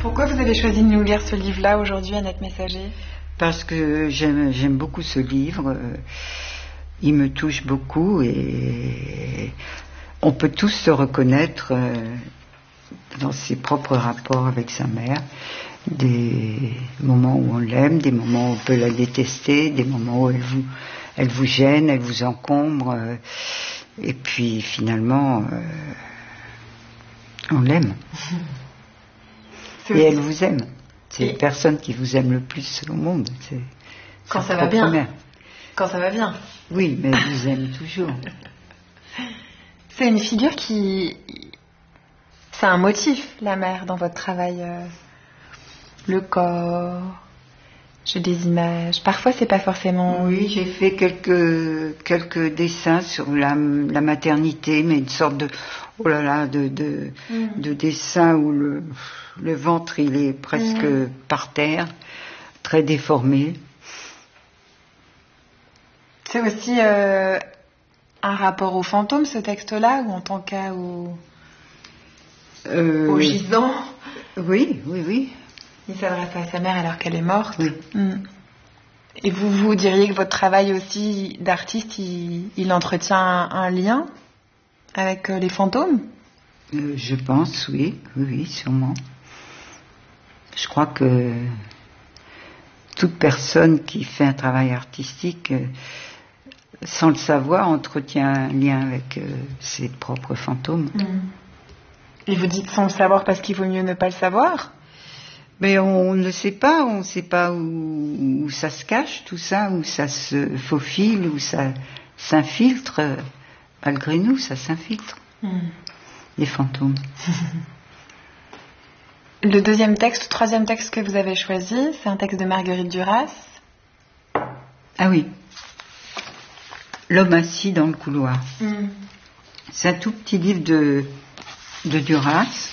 Pourquoi vous avez choisi de nous lire ce livre-là aujourd'hui, Annette Messager ? Parce que j'aime beaucoup ce livre. Il me touche beaucoup et on peut tous se reconnaître dans ses propres rapports avec sa mère. Des moments où on l'aime, des moments où on peut la détester, des moments où elle vous gêne, elle vous encombre. Et puis finalement, on l'aime. Et elle vous aime. C'est la personne qui vous aime le plus au monde. C'est quand ça va bien. Mère. Quand ça va bien. Oui, mais elle vous aime toujours. C'est une figure qui... C'est un motif, la mère, dans votre travail. Le corps, j'ai des images. Parfois, c'est pas forcément... Oui, j'ai fait quelques dessins sur la maternité, mais une sorte de... Oh là là, de dessin où le ventre, il est presque par terre, très déformé. C'est aussi un rapport au fantôme, ce texte-là, ou en tant qu'à au gisant. Oui. Il s'adresse à sa mère alors qu'elle est morte. Oui. Et vous diriez que votre travail aussi d'artiste, il entretient un lien avec les fantômes ? Je pense, oui, sûrement. Je crois que toute personne qui fait un travail artistique, sans le savoir, entretient un lien avec ses propres fantômes. Et vous dites sans le savoir parce qu'il vaut mieux ne pas le savoir ? Mais on ne sait pas, on ne sait pas où ça se cache, tout ça, où ça se faufile, où ça s'infiltre. Malgré nous, ça s'infiltre. Les fantômes. Le troisième texte que vous avez choisi, c'est un texte de Marguerite Duras. Ah oui. L'homme assis dans le couloir. C'est un tout petit livre de Duras.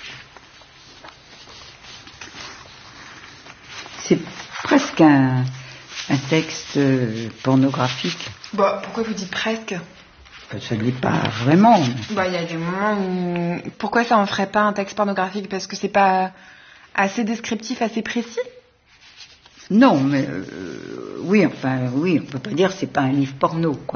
C'est presque un texte pornographique. Bah, pourquoi vous dites presque ? Ça ne l'est pas vraiment. Bah, il y a des moments où... Pourquoi ça en ferait pas un texte pornographique ? Parce que c'est pas assez descriptif, assez précis ? Non, mais oui, on peut pas dire que c'est pas un livre porno, quoi.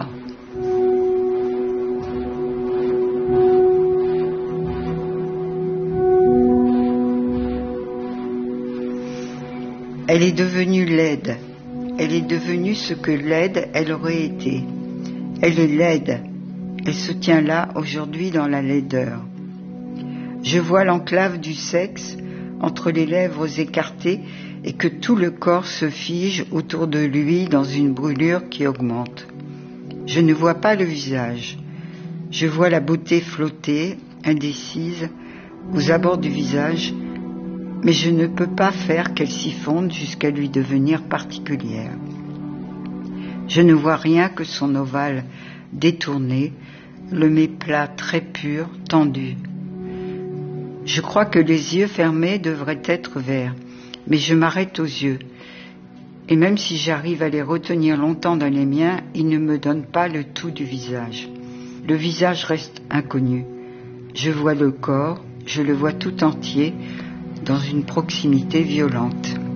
Elle est devenue laide. Elle est devenue ce que laide elle aurait été. Elle est laide. Elle se tient là aujourd'hui dans la laideur. Je vois l'enclave du sexe entre les lèvres écartées et que tout le corps se fige autour de lui dans une brûlure qui augmente. Je ne vois pas le visage. Je vois la beauté flotter, indécise, aux abords du visage, mais je ne peux pas faire qu'elle s'y fonde jusqu'à lui devenir particulière. Je ne vois rien que son ovale détourné, le méplat très pur, tendu. Je crois que les yeux fermés devraient être verts, mais je m'arrête aux yeux. Et même si j'arrive à les retenir longtemps dans les miens, ils ne me donnent pas le tout du visage. Le visage reste inconnu. Je vois le corps, je le vois tout entier, dans une proximité violente.